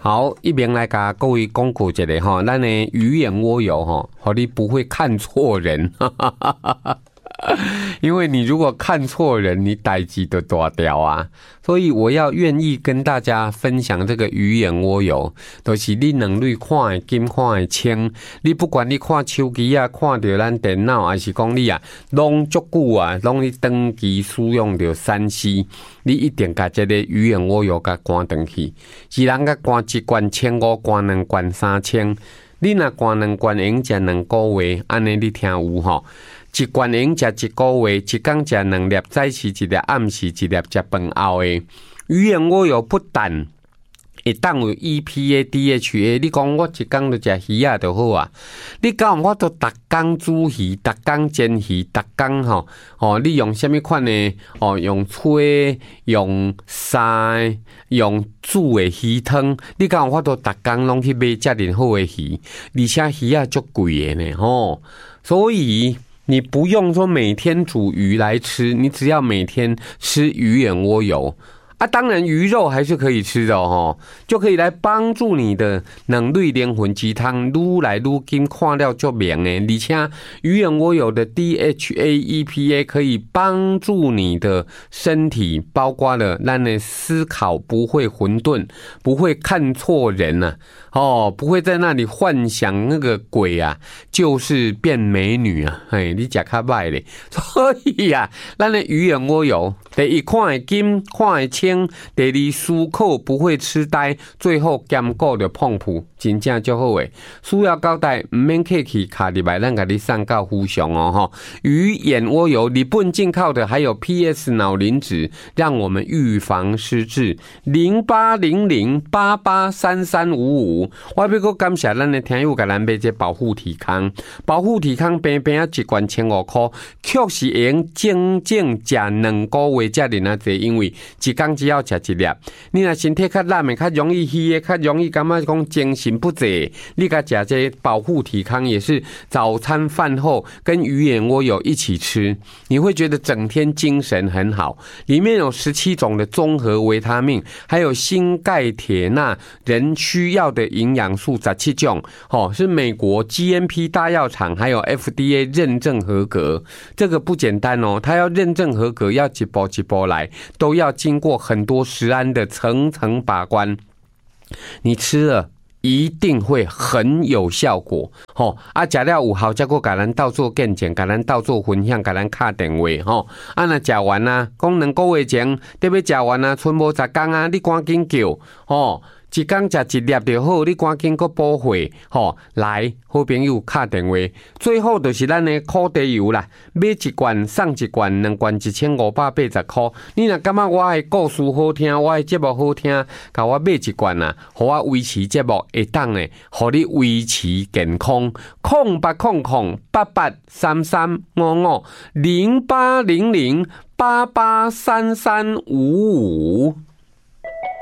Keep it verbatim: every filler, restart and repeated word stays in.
好，一边来甲各位讲过一个吼，咱的鱼眼蜗油吼，互你不会看错人。因为你如果看错人，你代志就大条啊。所以我要愿意跟大家分享这个鱼眼蜗油，就是你能力看会金看会清，你不管你看手机啊，看到咱电脑，还是讲你啊，拢足久啊，拢你长期使用到三 C， 你一定甲这个鱼眼蜗油甲关转去，是人甲关一罐千五，关两罐三千，你若关两罐用食两个月，安尼你听有吼？一罐用食一个月，一工食两粒，早时一粒，暗时一粒，食饭后的鱼眼蜗油不但会当有 E P A D H A， 你讲我一工就食鱼啊就好啊，你敢有法度逐工煮鱼，逐工煎鱼，逐工吼哦，你用什么款的哦？用吹、用晒、用煮的鱼汤，你敢有法度逐工拢去买遮尔好的鱼？而且鱼啊足贵的呢吼，所以。你不用说每天煮鱼来吃，你只要每天吃鱼眼蜗油啊，当然鱼肉还是可以吃的哦，就可以来帮助你的两类灵魂鸡汤愈来愈紧，看了就明的。而且鱼眼蜗油的 D H A E P A 可以帮助你的身体，包括了让你思考不会混沌，不会看错人啊，哦，不会在那里幻想那个鬼啊，就是变美女啊，嘿，你吃较歹咧，所以啊，咱的鱼眼蜗油，第一看会金，看会清。第二思考不会痴呆，最后兼顾着碰扑，真正就好诶。需要交代，唔免客气，卡入来，咱甲你送到附上哦吼。鱼眼蜗油，日本进口的，还有 P S 脑磷脂，让我们预防失智。零八零零八八三三五五，我要搁感谢咱的听友，甲咱买这保护体康，保护体康平平啊一罐千五块，确实会用整整食两个月才能啊济，因为一工只要吃一粒，你若身体较懒的，较容易虚的，较容易感觉讲精神不济，你甲吃这保护体康也是早餐饭后跟鱼眼蜗油一起吃，你会觉得整天精神很好。里面有十七种的综合维他命，还有锌、钙、铁、钠，人需要的营养素十七种，哦，是美国 G M P 大药厂还有 F D A 认证合格，这个不简单哦，它要认证合格，要一步一步来，都要经过很多食安的层层把关，你吃了一定会很有效果。吼、哦、啊，食了有效，再搁甲咱斗做见证，甲咱斗做分享，甲咱敲电话吼。啊，若食完啊，讲两个月前得要食完啊，剩无十工啊，你赶紧叫吼。一工食一粒就好，你赶紧搁补货吼。来，好朋友敲电话，最后就是咱的苦茶油啦，买一罐送一罐，两罐一千五百八十块。你若感觉我的故事好听，我的节目好听，甲我买一罐啊，互我维持节目会当呢，互你维持健康。空八空空八八三三五五零八零零八八三三五五。